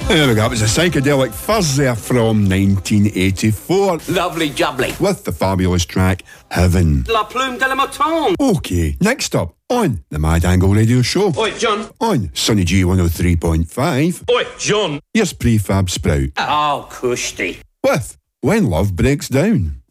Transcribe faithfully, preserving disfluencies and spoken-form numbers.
There we go, it was a psychedelic fuzz there from nineteen eighty-four. Lovely jubbly. With the fabulous track Heaven. La Plume de la Mouton. Okay, next up on the Mad Angle Radio Show. Oi, John. On Sunny G one oh three point five. Oi, John. Here's Prefab Sprout. Oh, Kushti. With When Love Breaks Down.